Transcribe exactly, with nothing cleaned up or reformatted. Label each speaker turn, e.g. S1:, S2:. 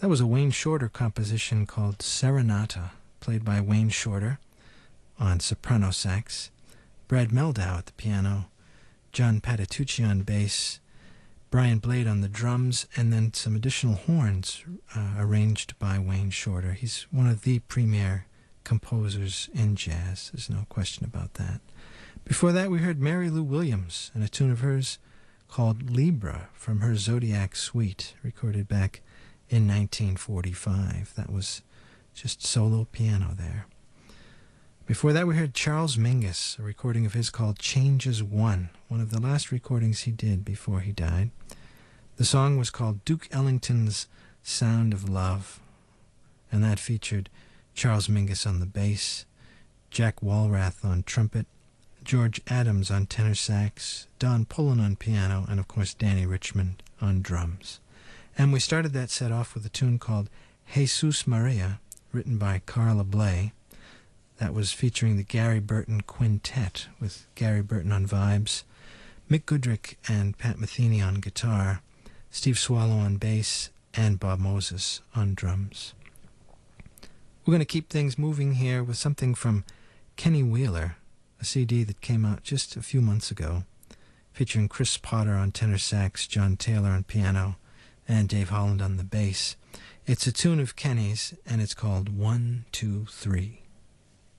S1: That was a Wayne Shorter composition called Serenata, played by Wayne Shorter on soprano sax, Brad Meldau at the piano, John Patitucci on bass, Brian Blade on the drums, and then some additional horns uh, arranged by Wayne Shorter. He's one of the premier composers in jazz. There's no question about that. Before that, we heard Mary Lou Williams and a tune of hers called Libra from her Zodiac Suite, recorded back in nineteen forty-five. That was just solo piano there. Before that, we heard Charles Mingus, a recording of his called Changes One, one of the last recordings he did before he died. The song was called Duke Ellington's Sound of Love, and that featured Charles Mingus on the bass, Jack Walrath on trumpet, George Adams on tenor sax, Don Pullen on piano, and of course Danny Richmond on drums. And we started that set off with a tune called Jesus Maria, written by Carla Bley. That was featuring the Gary Burton Quintet, with Gary Burton on vibes, Mick Goodrick and Pat Metheny on guitar, Steve Swallow on bass, and Bob Moses on drums. We're going to keep things moving here with something from Kenny Wheeler, a C D that came out just a few months ago, featuring Chris Potter on tenor sax, John Taylor on piano, and Dave Holland on the bass. It's a tune of Kenny's, and it's called One, Two, Three.